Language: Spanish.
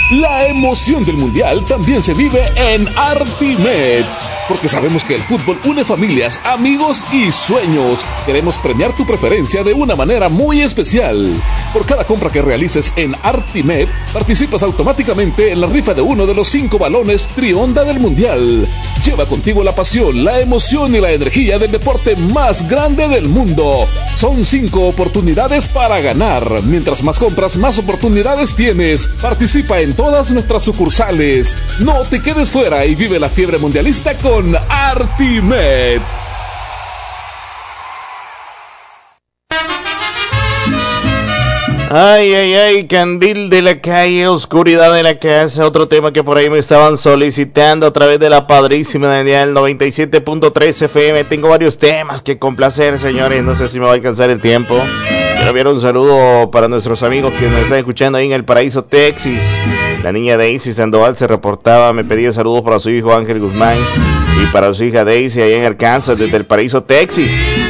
La emoción del Mundial también se vive en Artimed, porque sabemos que el fútbol une familias, amigos y sueños. Queremos premiar tu preferencia de una manera muy especial. Por cada compra que realices en Artimed, participas automáticamente en la rifa de uno de los 5 balones Trionda del Mundial. Lleva contigo la pasión, la emoción y la energía del deporte más grande del mundo. Son 5 oportunidades para ganar. Mientras más compras, más oportunidades tienes. Participa en todas nuestras sucursales. No te quedes fuera y vive la fiebre mundialista con Artimed. Ay, candil de la calle, oscuridad de la casa, otro tema que por ahí me estaban solicitando a través de la padrísima Daniel 97.3 FM. Tengo varios temas que complacer, señores, no sé si me va a alcanzar el tiempo. Quiero enviar un saludo para nuestros amigos que nos están escuchando ahí en El Paraíso, Texas. La niña Daisy Sandoval se reportaba, me pedía saludos para su hijo Ángel Guzmán y para su hija Daisy ahí en Arkansas, desde El Paraíso, Texas.